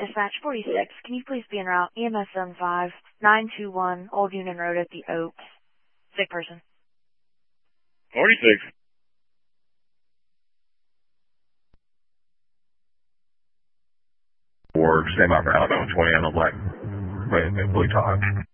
Dispatch 46, can you please be en route? EMS 75921 Old Union Road at the Oaks. Sick person. 46. Or stand by for Alabama 20 on the black. Wait, Blue Talk.